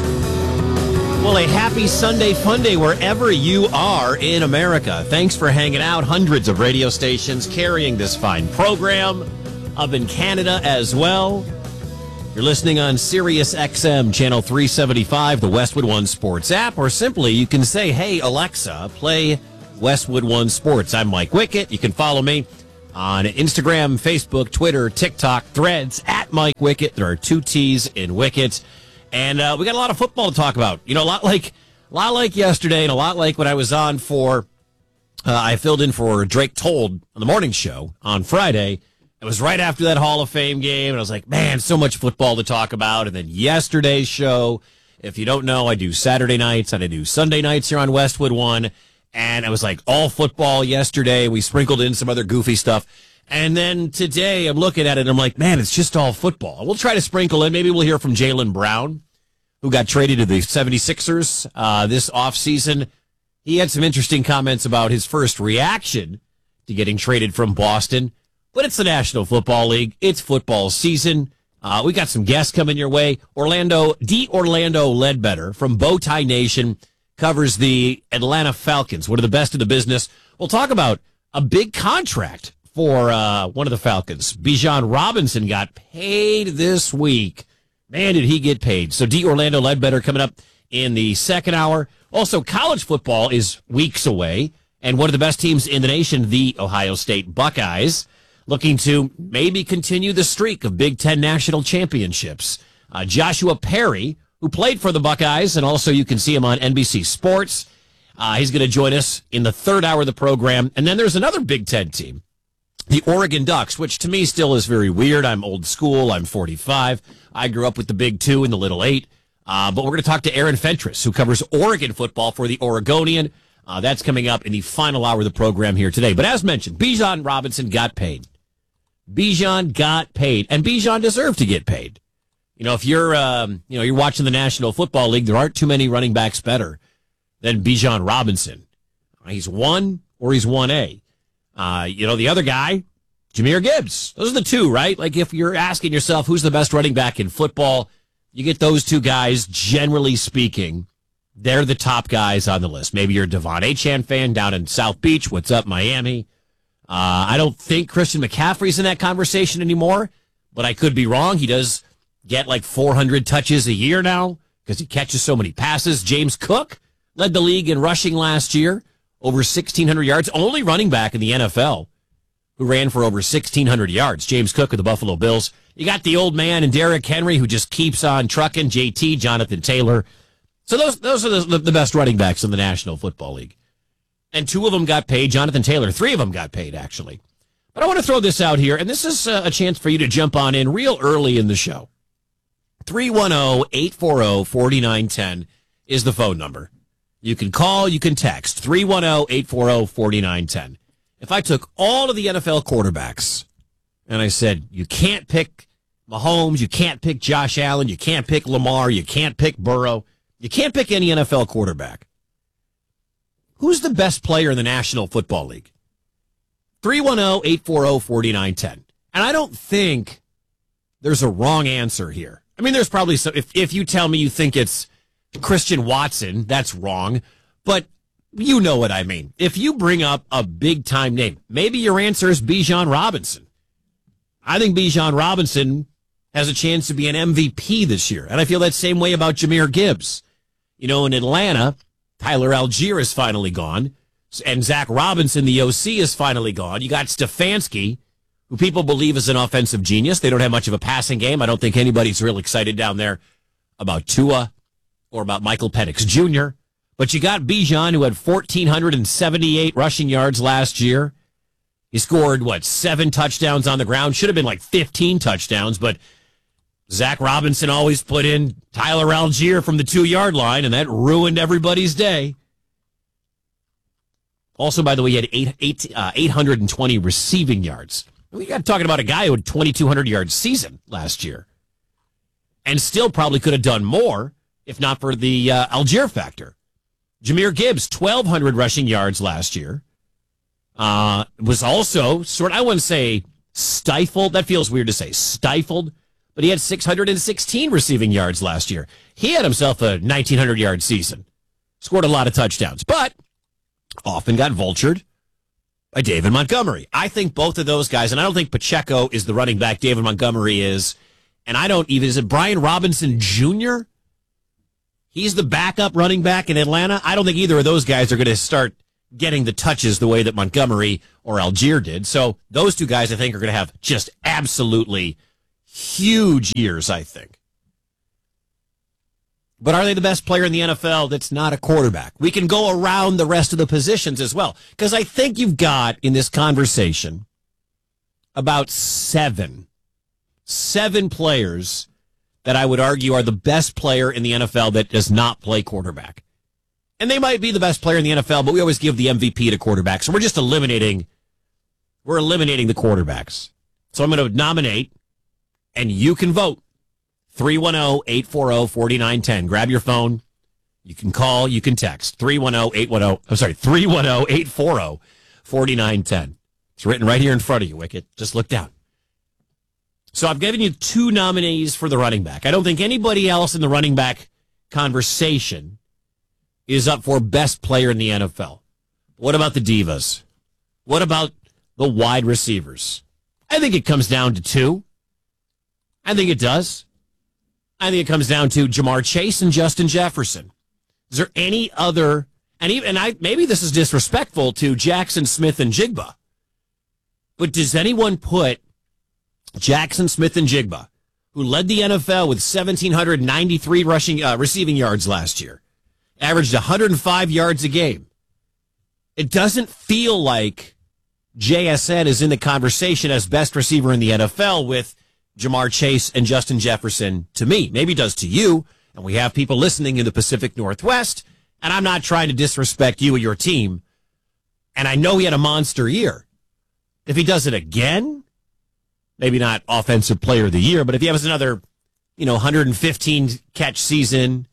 Well, a happy Sunday fun day wherever you are in America. Thanks for hanging out. Hundreds of radio stations carrying this fine program. Up in Canada as well. You're listening on Sirius XM, channel 375, the Westwood One Sports app, or simply you can say, hey, Alexa, play Westwood One Sports. I'm Mike Wickett. You can follow me on Instagram, Facebook, Twitter, TikTok, Threads, at Mike Wickett. There are 2 T's in Wickett. And we got a lot of football to talk about. You know, a lot like yesterday and a lot like when I was on for, I filled in for Drake Told on the morning show on Friday. It was right after that Hall of Fame game, and I was like, man, so much football to talk about. And then yesterday's show, if you don't know, I do Saturday nights and I do Sunday nights here on Westwood One. And I was like, all football yesterday. We sprinkled in some other goofy stuff. And then today I'm looking at it and I'm like, man, it's just all football. We'll try to sprinkle in. Maybe we'll hear from Jaylen Brown, who got traded to the 76ers this offseason. He had some interesting comments about his first reaction to getting traded from Boston. But it's the National Football League. It's football season. We got some guests coming your way. Orlando Ledbetter from Bowtie Nation covers the Atlanta Falcons, one of the best in the business. We'll talk about a big contract for one of the Falcons. Bijan Robinson got paid this week. Man, did he get paid. So Orlando Ledbetter coming up in the second hour. Also, college football is weeks away, and one of the best teams in the nation, the Ohio State Buckeyes, looking to maybe continue the streak of Big Ten national championships. Joshua Perry, who played for the Buckeyes, and also you can see him on NBC Sports. He's going to join us in the third hour of the program. And then there's another Big Ten team, the Oregon Ducks, which to me still is very weird. I'm old school. I'm 45. I grew up with the Big Two and the Little Eight. But we're going to talk to Aaron Fentress, who covers Oregon football for the Oregonian. That's coming up in the final hour of the program here today. But as mentioned, Bijan Robinson got paid. Bijan got paid, and Bijan deserved to get paid. You know, if you're watching the National Football League, there aren't too many running backs better than Bijan Robinson. He's 1 or he's 1A. The other guy, Jahmyr Gibbs. Those are the 2, right? Like if you're asking yourself who's the best running back in football, you get those 2 guys. Generally speaking, they're the top guys on the list. Maybe you're a Devon Achane fan down in South Beach. What's up, Miami? I don't think Christian McCaffrey's in that conversation anymore, but I could be wrong. He does get like 400 touches a year now because he catches so many passes. James Cook led the league in rushing last year, over 1,600 yards. Only running back in the NFL who ran for over 1,600 yards. James Cook of the Buffalo Bills. You got the old man and Derrick Henry who just keeps on trucking. JT, Jonathan Taylor. So those are the best running backs in the National Football League. And 2 of them got paid. Jonathan Taylor, 3 of them got paid, actually. But I want to throw this out here, and this is a chance for you to jump on in real early in the show. 310-840-4910 is the phone number. You can call, you can text. 310-840-4910. If I took all of the NFL quarterbacks and I said, you can't pick Mahomes, you can't pick Josh Allen, you can't pick Lamar, you can't pick Burrow, you can't pick any NFL quarterback, who's the best player in the National Football League? 310-840-4910. And I don't think there's a wrong answer here. I mean, there's probably some, if you tell me you think it's Christian Watson, that's wrong. But you know what I mean. If you bring up a big-time name, maybe your answer is Bijan Robinson. I think Bijan Robinson has a chance to be an MVP this year. And I feel that same way about Jahmyr Gibbs. You know, in Atlanta, Tyler Algier is finally gone, and Zach Robinson, the OC, is finally gone. You got Stefanski, who people believe is an offensive genius. They don't have much of a passing game. I don't think anybody's real excited down there about Tua or about Michael Penix Jr. But you got Bijan, who had 1,478 rushing yards last year. He scored, 7 touchdowns on the ground? Should have been like 15 touchdowns, but Zach Robinson always put in Tyler Algier from the 2-yard line, and that ruined everybody's day. Also, by the way, he had 820 receiving yards. We got talking about a guy who had 2,200 yard season last year, and still probably could have done more if not for the Algier factor. Jahmyr Gibbs, 1,200 rushing yards last year. Was also I wouldn't say stifled. That feels weird to say, stifled but he had 616 receiving yards last year. He had himself a 1,900-yard season. Scored a lot of touchdowns, but often got vultured by David Montgomery. I think both of those guys, and I don't think Pacheco is the running back David Montgomery is, and I don't even, is it Brian Robinson Jr.? He's the backup running back in Atlanta. I don't think either of those guys are going to start getting the touches the way that Montgomery or Algier did. So those two guys, I think, are going to have just absolutely huge years, I think. But are they the best player in the NFL that's not a quarterback? We can go around the rest of the positions as well. Because I think you've got, in this conversation, about seven players that I would argue are the best player in the NFL that does not play quarterback. And they might be the best player in the NFL, but we always give the MVP to quarterbacks. So we're just eliminating the quarterbacks. So I'm going to nominate, and you can vote. 310-840-4910. Grab your phone. You can call, you can text. 310-840-4910. It's written right here in front of you, Wicket. Just look down. So I've given you two nominees for the running back. I don't think anybody else in the running back conversation is up for best player in the NFL. What about the divas? What about the wide receivers? I think it comes down to two. I think it does. I think it comes down to Jamar Chase and Justin Jefferson. Is there any other, maybe this is disrespectful to Jackson Smith and Jigba, but does anyone put Jackson Smith and Jigba, who led the NFL with 1,793 receiving yards last year, averaged 105 yards a game? It doesn't feel like JSN is in the conversation as best receiver in the NFL with Jamar Chase and Justin Jefferson to me. Maybe it does to you, and we have people listening in the Pacific Northwest, and I'm not trying to disrespect you or your team, and I know he had a monster year. If he does it again, maybe not offensive player of the year, but if he has another, 115 catch season,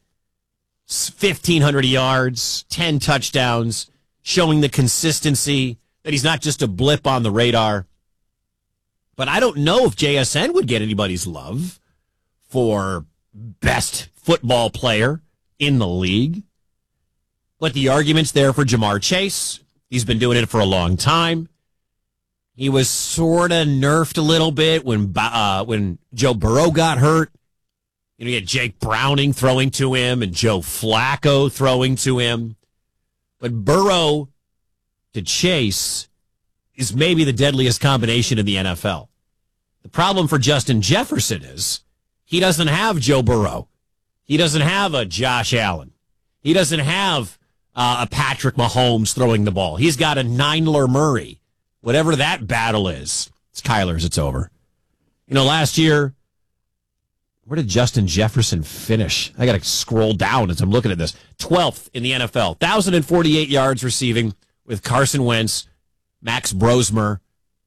1,500 yards, 10 touchdowns, showing the consistency that he's not just a blip on the radar. But I don't know if JSN would get anybody's love for best football player in the league. But the argument's there for Jamar Chase. He's been doing it for a long time. He was sort of nerfed a little bit when Joe Burrow got hurt. You had Jake Browning throwing to him and Joe Flacco throwing to him. But Burrow to Chase is maybe the deadliest combination in the NFL. The problem for Justin Jefferson is he doesn't have Joe Burrow. He doesn't have a Josh Allen. He doesn't have a Patrick Mahomes throwing the ball. He's got a Nyler Murray. Whatever that battle is, it's Kyler's, it's over. Last year, where did Justin Jefferson finish? I got to scroll down as I'm looking at this. 12th in the NFL, 1,048 yards receiving with Carson Wentz, Max Brosmer,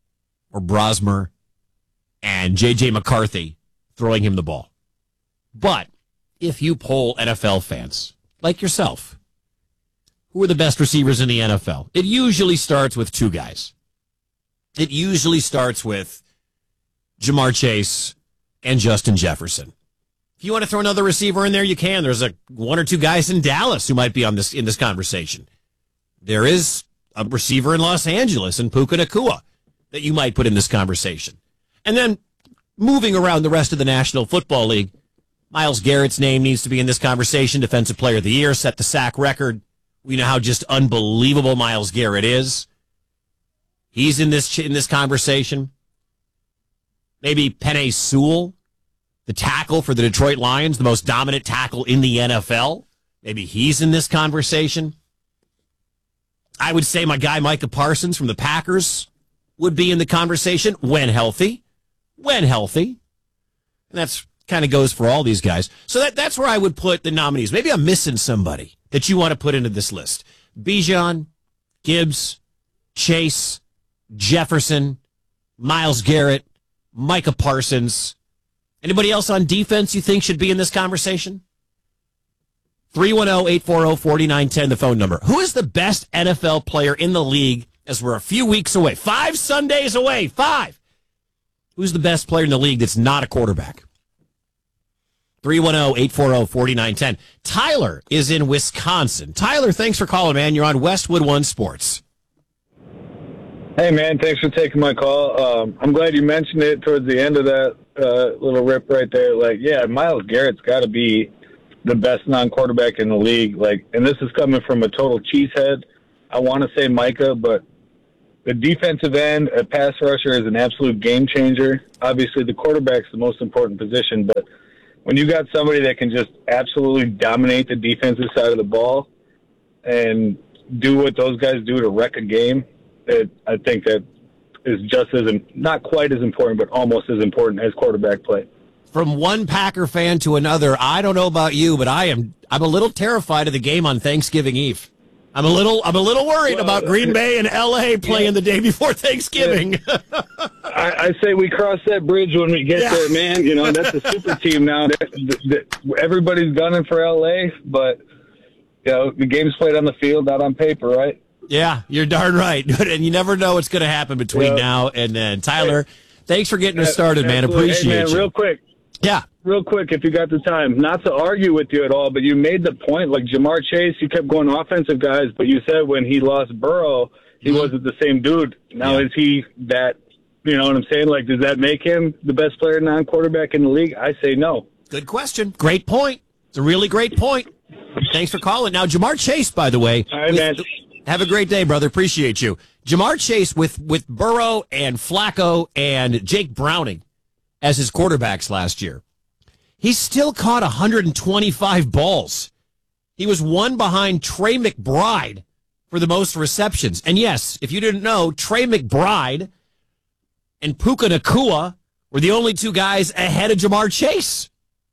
and J.J. McCarthy throwing him the ball. But if you poll NFL fans, like yourself, who are the best receivers in the NFL? It usually starts with two guys. It usually starts with Jamar Chase and Justin Jefferson. If you want to throw another receiver in there, you can. There's one or two guys in Dallas who might be in this conversation. There is a receiver in Los Angeles in Puka Nacua that you might put in this conversation. And then moving around the rest of the National Football League, Myles Garrett's name needs to be in this conversation. Defensive Player of the Year, set the sack record. We know how just unbelievable Myles Garrett is. He's in this conversation. Maybe Penei Sewell, the tackle for the Detroit Lions, the most dominant tackle in the NFL. Maybe he's in this conversation. I would say my guy Micah Parsons from the Packers would be in the conversation when healthy. And that's kind of goes for all these guys. So that's where I would put the nominees. Maybe I'm missing somebody that you want to put into this list. Bijan, Gibbs, Chase, Jefferson, Myles Garrett, Micah Parsons. Anybody else on defense you think should be in this conversation? 310-840-4910, the phone number. Who is the best NFL player in the league as we're a few weeks away? 5 Sundays away. 5. Who's the best player in the league that's not a quarterback? 310-840-4910. Tyler is in Wisconsin. Tyler, thanks for calling, man. You're on Westwood One Sports. Hey, man, thanks for taking my call. I'm glad you mentioned it towards the end of that little rip right there. Like, yeah, Myles Garrett's got to be the best non-quarterback in the league. Like, and this is coming from a total cheesehead. I want to say Micah, but the defensive end, a pass rusher, is an absolute game changer. Obviously, the quarterback's the most important position, but when you got somebody that can just absolutely dominate the defensive side of the ball and do what those guys do to wreck a game, I think that is just as, not quite as important, but almost as important as quarterback play. From one Packer fan to another, I don't know about you, but I'm a little terrified of the game on Thanksgiving Eve. I'm a little worried about Green Bay and LA playing the day before Thanksgiving. I say we cross that bridge when we get there, man. You know, that's a super team now. Everybody's gunning for LA, but you know, the game's played on the field, not on paper, right? Yeah, you're darn right. And you never know what's going to happen between now and then. Tyler, thanks for getting us started, man. Appreciate you. Real quick. Yeah. Real quick, if you got the time, not to argue with you at all, but you made the point, like Jamar Chase, you kept going offensive guys, but you said when he lost Burrow, he wasn't the same dude. Now, is he that, you know what I'm saying? Like, does that make him the best player non-quarterback in the league? I say no. Good question. Great point. It's a really great point. Thanks for calling. Now, Jamar Chase, by the way. All right, man. Have a great day, brother. Appreciate you. Jamar Chase with Burrow and Flacco and Jake Browning as his quarterbacks last year. He still caught 125 balls. He was one behind Trey McBride for the most receptions. And yes, if you didn't know, Trey McBride and Puka Nacua were the only two guys ahead of Jamar Chase.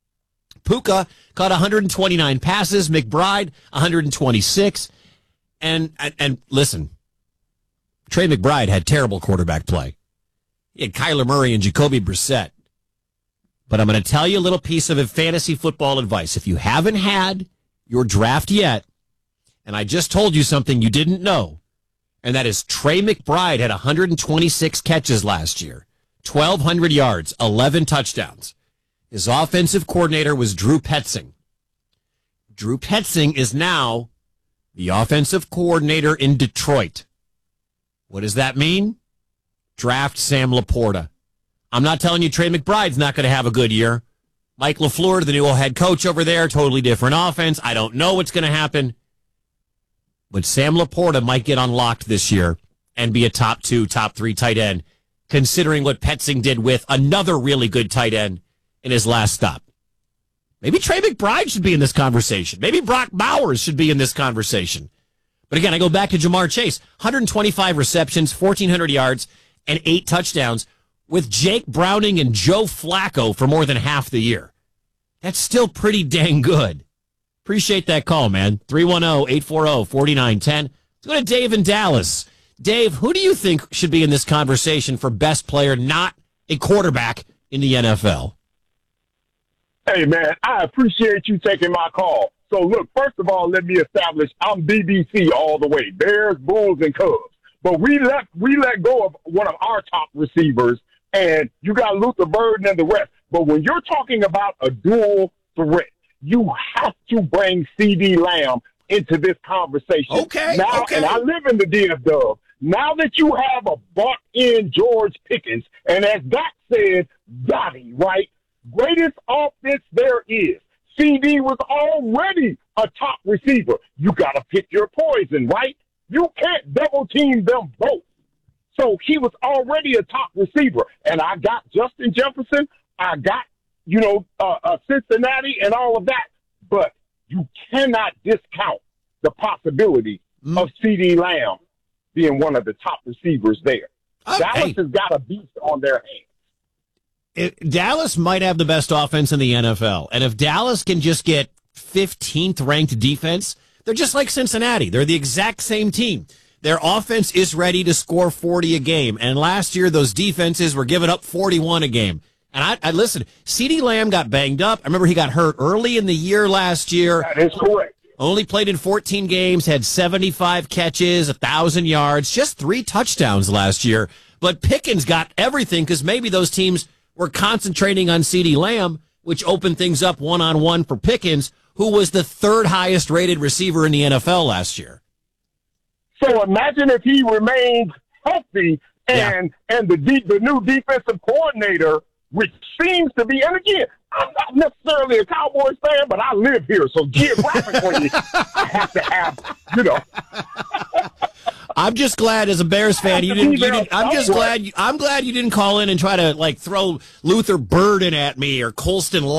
Puka caught 129 passes, McBride 126. And listen, Trey McBride had terrible quarterback play. He had Kyler Murray and Jacoby Brissett. But I'm going to tell you a little piece of fantasy football advice. If you haven't had your draft yet, and I just told you something you didn't know, and that is Trey McBride had 126 catches last year, 1,200 yards, 11 touchdowns. His offensive coordinator was Drew Petzing. Drew Petzing is now the offensive coordinator in Detroit. What does that mean? Draft Sam Laporta. I'm not telling you Trey McBride's not going to have a good year. Mike LaFleur, the new head coach over there, totally different offense. I don't know what's going to happen. But Sam Laporta might get unlocked this year and be a top 2, top 3 tight end, considering what Petzing did with another really good tight end in his last stop. Maybe Trey McBride should be in this conversation. Maybe Brock Bowers should be in this conversation. But again, I go back to Jamar Chase. 125 receptions, 1,400 yards, and 8 touchdowns with Jake Browning and Joe Flacco for more than half the year. That's still pretty dang good. Appreciate that call, man. 310-840-4910. Let's go to Dave in Dallas. Dave, who do you think should be in this conversation for best player, not a quarterback in the NFL? Hey, man, I appreciate you taking my call. So, look, first of all, let me establish I'm BBC all the way. Bears, Bulls, and Cubs. But we let go of one of our top receivers, and you got Luther Burden and the rest. But when you're talking about a dual threat, you have to bring C.D. Lamb into this conversation. Okay. Now, and I live in the DFW. Now that you have a bought-in George Pickens, and as Doc said, Gotti, right? Greatest offense there is. CD was already a top receiver. You got to pick your poison, right? You can't double team them both. So he was already a top receiver. And I got Justin Jefferson. I got, Cincinnati and all of that. But you cannot discount the possibility of CD Lamb being one of the top receivers there. Dallas has got a beast on their hands. Dallas might have the best offense in the NFL. And if Dallas can just get 15th ranked defense, they're just like Cincinnati. They're the exact same team. Their offense is ready to score 40 a game. And last year, those defenses were giving up 41 a game. And I listen, CeeDee Lamb got banged up. I remember he got hurt early in the year last year. That is correct. Only played in 14 games, had 75 catches, 1,000 yards, just 3 touchdowns last year. But Pickens got everything because maybe those teams were concentrating on CeeDee Lamb which opened things up one-on-one for Pickens, who was the third highest rated receiver in the NFL last year. So imagine if he remains healthy and the new defensive coordinator, which seems to be, and again, I'm not necessarily a Cowboys fan, but I live here, so geographically, I have to have, I'm just glad, as a Bears fan, you didn't. I'm glad you didn't call in and try to throw Luther Burden at me or Colston